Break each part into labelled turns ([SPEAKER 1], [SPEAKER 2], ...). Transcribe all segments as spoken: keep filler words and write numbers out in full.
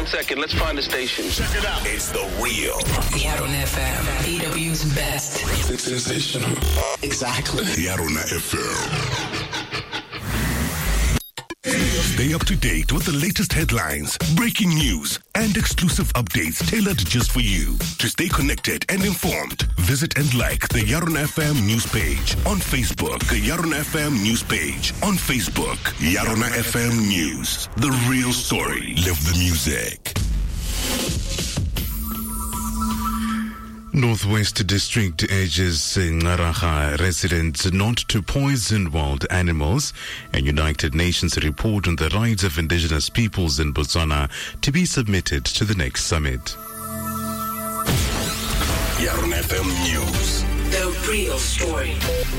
[SPEAKER 1] One second, let's find the station.
[SPEAKER 2] Check it out.
[SPEAKER 3] It's the real
[SPEAKER 4] Yarona F M, E W's best.
[SPEAKER 5] It's sensational.
[SPEAKER 2] Exactly.
[SPEAKER 3] Yarona F M. Stay up to date with the latest headlines, breaking news, and exclusive updates tailored just for you. To stay connected and informed, visit and like the Yarona F M news page on Facebook. The Yarona F M news page on Facebook. Yarona F M News. The real story. Live the music.
[SPEAKER 6] Northwest District urges Ngaraha residents not to poison wild animals, and United Nations report on the rights of indigenous peoples in Botswana to be submitted to the next summit.
[SPEAKER 3] Yarona F M News.
[SPEAKER 4] The real story.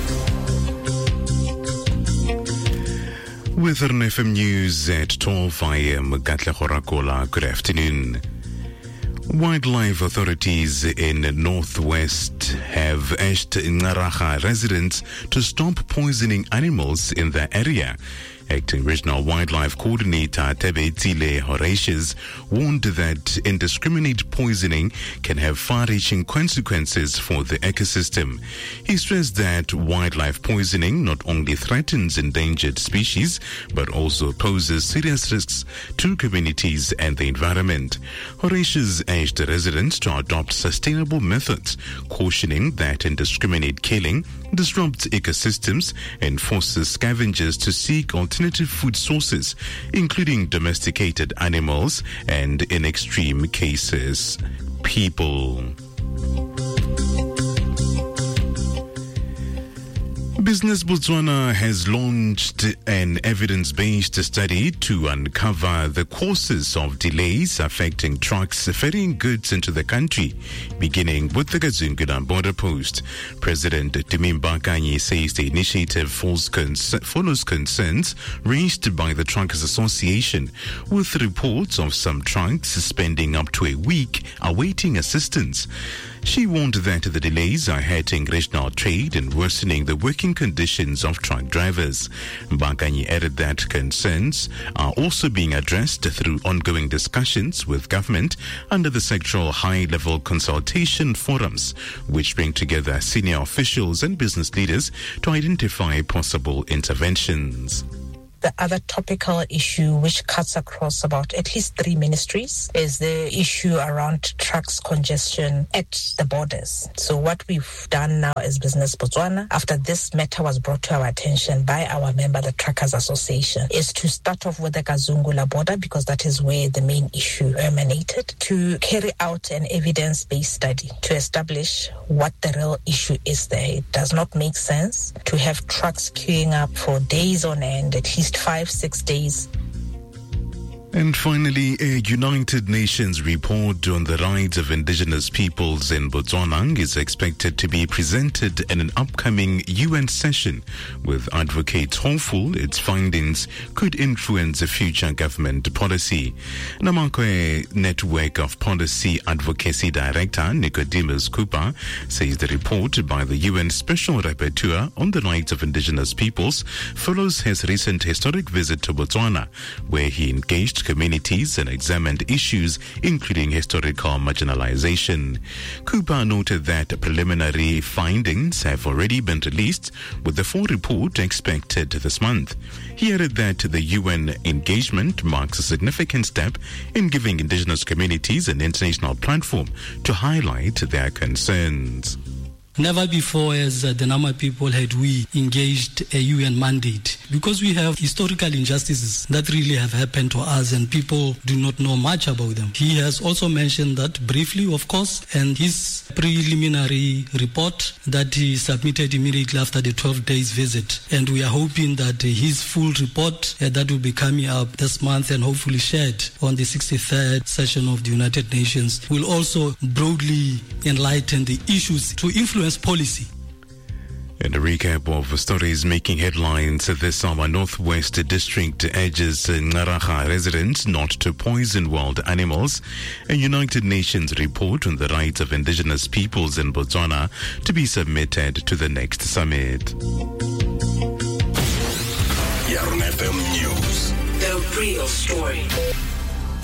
[SPEAKER 6] With Yarona F M News at twelve a m, Gatle Horakola, good afternoon. Wildlife authorities in Northwest have urged Ngaraha residents to stop poisoning animals in their area. Acting Regional Wildlife Coordinator Tebetile Horatius warned that indiscriminate poisoning can have far-reaching consequences for the ecosystem. He stressed that wildlife poisoning not only threatens endangered species, but also poses serious risks to communities and the environment. Horatius urged residents to adopt sustainable methods, cautioning that indiscriminate killing disrupts ecosystems and forces scavengers to seek alternative food sources, including domesticated animals and, in extreme cases, people. Business Botswana has launched an evidence-based study to uncover the causes of delays affecting trucks ferrying goods into the country, beginning with the Kazungula border post. President Timimba Kanye says the initiative follows concerns raised by the Truckers Association, with reports of some trucks spending up to a week awaiting assistance. She warned that the delays are hurting regional trade and worsening the working conditions of truck drivers. Mbakanye added that concerns are also being addressed through ongoing discussions with government under the sectoral high-level consultation forums, which bring together senior officials and business leaders to identify possible interventions.
[SPEAKER 7] The other topical issue which cuts across about at least three ministries is the issue around trucks congestion at the borders. So what we've done now as Business Botswana, after this matter was brought to our attention by our member, the Truckers Association, is to start off with the Kazungula border, because that is where the main issue emanated, to carry out an evidence-based study to establish what the real issue is there. It does not make sense to have trucks queuing up for days on end, at least five, six days.
[SPEAKER 6] And finally, a United Nations report on the rights of indigenous peoples in Botswana is expected to be presented in an upcoming U N session, with advocates hopeful its findings could influence the future government policy. Namakwe Network of Policy Advocacy Director Nicodemus Cooper says the report by the U N Special Rapporteur on the rights of indigenous peoples follows his recent historic visit to Botswana, where he engaged communities and examined issues including historical marginalization. Cooper noted that preliminary findings have already been released, with the full report expected this month. He added that the U N engagement marks a significant step in giving indigenous communities an international platform to highlight their concerns.
[SPEAKER 8] Never before as uh, the Nama people had we engaged a U N mandate, because we have historical injustices that really have happened to us and people do not know much about them. He has also mentioned that briefly, of course, and his preliminary report that he submitted immediately after the twelve days visit. And we are hoping that uh, his full report uh, that will be coming up this month and hopefully shared on the sixty-third session of the United Nations will also broadly enlighten the issues to influence policy.
[SPEAKER 6] And a recap of stories making headlines this summer. Northwest District urges Ngaraha residents not to poison wild animals. A United Nations report on the rights of indigenous peoples in Botswana to be submitted to the next summit.
[SPEAKER 3] Yarona F M News.
[SPEAKER 4] The real story.